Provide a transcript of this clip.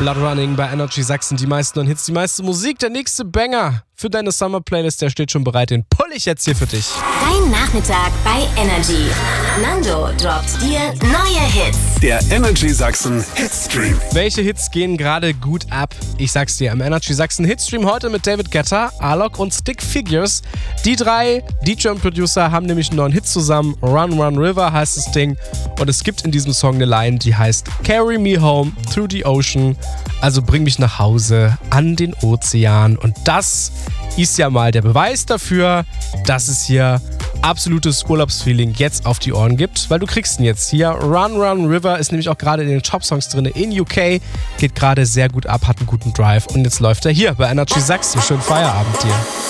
Blood Running bei Energy Sachsen, die meisten neuen Hits, die meiste Musik, der nächste Banger für deine Summer-Playlist, der steht schon bereit, den pull ich jetzt hier für dich. Dein Nachmittag bei Energy. Nando droppt dir neue Hits. Der Energy Sachsen Hitstream. Welche Hits gehen gerade gut ab? Ich sag's dir, im Energy Sachsen Hitstream heute mit David Guetta, Alok und Stick Figures. Die drei DJ und Producer haben nämlich einen neuen Hit zusammen. Run Run River heißt das Ding. Und es gibt in diesem Song eine Line, die heißt Carry me home through the ocean. Also bring mich nach Hause an den Ozean. Und das ist ja mal der Beweis dafür, dass es hier absolutes Urlaubsfeeling jetzt auf die Ohren gibt, weil du kriegst ihn jetzt hier. Run Run River ist nämlich auch gerade in den Top-Songs drin in UK, geht gerade sehr gut ab, hat einen guten Drive und jetzt läuft er hier bei Energy Sachsen. Schönen Feierabend dir.